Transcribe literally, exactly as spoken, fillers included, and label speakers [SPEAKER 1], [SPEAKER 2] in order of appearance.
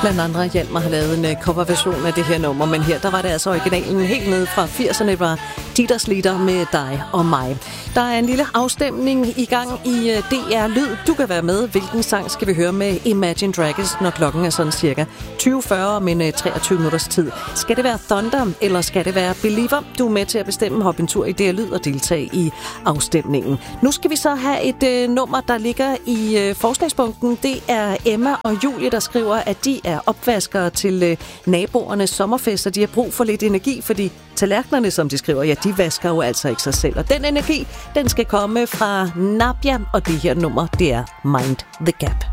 [SPEAKER 1] Blandt andre Hjalmar har lavet en coverversion af det her nummer, men her der var det altså originalen helt nede fra firserne, var Dieters Lieder med dig og mig. Der er en lille afstemning i gang i D R Lyd. Du kan være med. Hvilken sang skal vi høre med Imagine Dragons, når klokken er sådan cirka tyve fyrre om en treogtyve minutters tid? Skal det være Thunder, eller skal det være Believer? Du er med til at bestemme. Hop en tur i D R Lyd og deltage i afstemningen. Nu skal vi så have et øh, nummer, der ligger i øh, forskningspunkten. Det er Emma og Julie, der skriver, at de er opvaskere til øh, naboernes sommerfester. De har brug for lidt energi, fordi tallerkenerne, som de skriver, ja, de vasker jo altså ikke sig selv. Og den energi, den skal komme fra Nabia, og det her nummer, det er Mind the Gap.